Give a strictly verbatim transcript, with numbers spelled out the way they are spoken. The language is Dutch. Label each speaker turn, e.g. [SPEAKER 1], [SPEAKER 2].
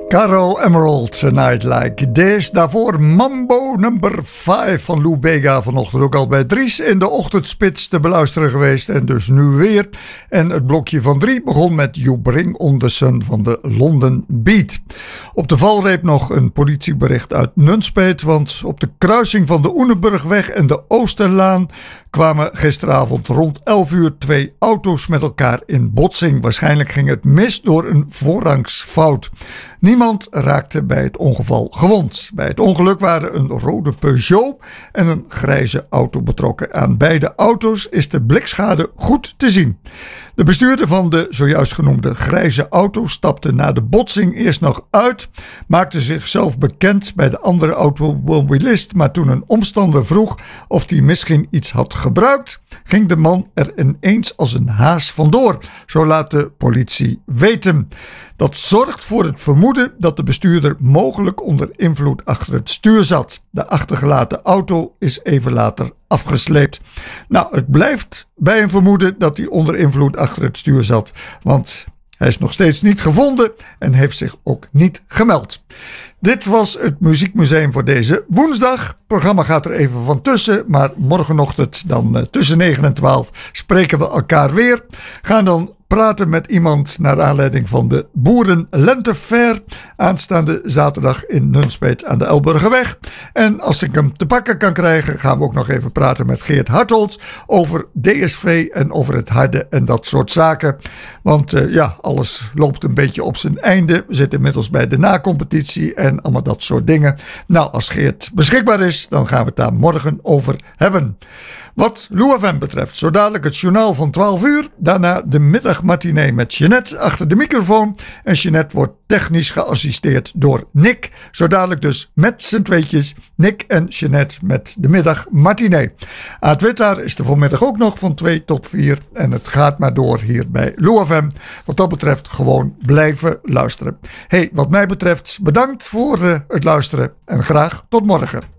[SPEAKER 1] Caro Emerald, A Night Like This. Daarvoor Mambo nummer vijf van Lou Bega. Vanochtend ook al bij Dries in de ochtendspits te beluisteren geweest. En dus nu weer. En het blokje van drie begon met You Bring On The Sun van de London Beat. Op de valreep nog een politiebericht uit Nunspeet. Want op de kruising van de Oeneburgweg en de Oosterlaan kwamen gisteravond rond elf uur twee auto's met elkaar in botsing. Waarschijnlijk ging het mis door een voorrangsfout. Niemand raakte bij het ongeval gewond. Bij het ongeluk waren een rode Peugeot en een grijze auto betrokken. Aan beide auto's is de blikschade goed te zien. De bestuurder van de zojuist genoemde grijze auto stapte na de botsing eerst nog uit, maakte zichzelf bekend bij de andere automobilist, maar toen een omstander vroeg of hij misschien iets had gebruikt, ging de man er ineens als een haas vandoor. Zo laat de politie weten. Dat zorgt voor het vermoeden dat de bestuurder mogelijk onder invloed achter het stuur zat. De achtergelaten auto is even later afgesleept. Nou, het blijft bij een vermoeden dat hij onder invloed achter het stuur zat, want hij is nog steeds niet gevonden en heeft zich ook niet gemeld. Dit was het Muziekmuseum voor deze woensdag. Het programma gaat er even van tussen, maar morgenochtend dan uh, tussen negen en twaalf spreken we elkaar weer. Gaan dan praten met iemand naar aanleiding van de Boerenlentefair aanstaande zaterdag in Nunspeet aan de Elburgerweg. En als ik hem te pakken kan krijgen, gaan we ook nog even praten met Geert Hartholz over D S V en over het harde en dat soort zaken. Want uh, ja, alles loopt een beetje op zijn einde. We zitten inmiddels bij de nacompetitie en allemaal dat soort dingen. Nou, als Geert beschikbaar is, dan gaan we het daar morgen over hebben. Wat Lou F M betreft, zo dadelijk het journaal van twaalf uur. Daarna de middagmatinee met Jeanette achter de microfoon. En Jeanette wordt technisch geassisteerd door Nick. Zo dadelijk dus met z'n tweetjes Nick en Jeanette met de middagmatinee. Aad Wittaar is er vanmiddag ook nog van twee tot vier. En het gaat maar door hier bij Lou F M. Wat dat betreft gewoon blijven luisteren. Hey, wat mij betreft bedankt voor uh, het luisteren. En graag tot morgen.